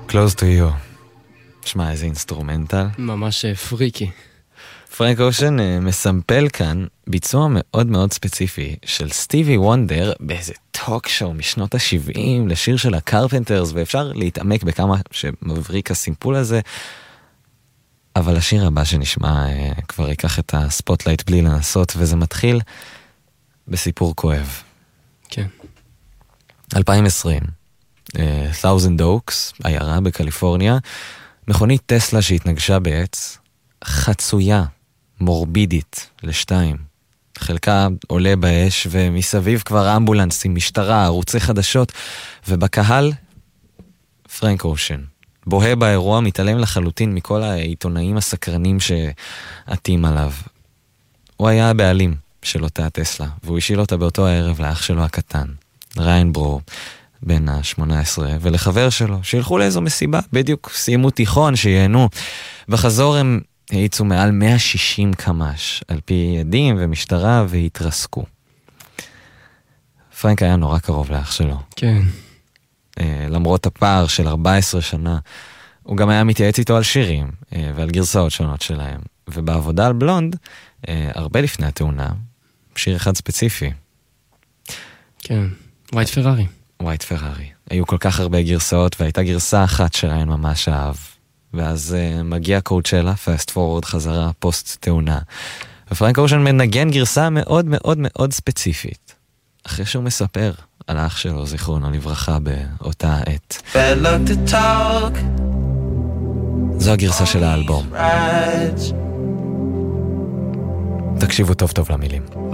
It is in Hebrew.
Close to you. שמע, איזה אינסטרומנטל. ממש פריקי. פרנק אושן מסמפל כאן ביצוע מאוד מאוד ספציפי של סטיבי וונדר באיזה טוק שואו משנות ה-70 לשיר של הקרפנטרס, ואפשר להתעמק בכמה שמבריק הסימפול הזה, אבל השיר הבא שנשמע כבר ייקח את הספוטלייט בלי לנסות, וזה מתחיל בסיפור כואב. כן. 2020, Thousand Oaks, עיירה בקליפורניה, מכונית טסלה שהתנגשה בעץ, חצויה, מורבידית, לשתיים. חלקה עולה באש, ומסביב כבר אמבולנסים, משטרה, ערוצי חדשות, ובקהל, פרנק אושן. בוהה באירוע, מתעלם לחלוטין מכל העיתונאים הסקרנים שעתים עליו. הוא היה הבעלים של אותה טסלה, והוא השאיל אותה באותו הערב לאח שלו הקטן, ריין ברו, בן ה-18, ולחבר שלו, שילכו לאיזו מסיבה, בדיוק סיימו תיכון, שיהנו. בחזור הם העיצו מעל 160 קמ"ש, על פי עדים ומשטרה, והתרסקו. פרנק היה נורא קרוב לאח שלו. כן. למרות הפער של 14 שנה, הוא גם היה מתייעץ איתו על שירים, ועל גרסאות שונות שלהם. ובעבודה על בלונד, הרבה לפני התאונה, שיר אחד ספציפי. כן, ווייט פרארי. ווייט פרארי. היו כל כך הרבה גרסאות, והייתה גרסה אחת שריין ממש אהב. ואז מגיע קואוצ'לה, פאסט פורוורד חזרה, פוסט תאונה. ופרנק אושן מנגן גרסה מאוד מאוד מאוד ספציפית. אחרי שהוא מספר על האח שלו, זיכרונו לברכה, באותה עת. זו הגרסה של האלבום. תקשיבו טוב טוב למילים.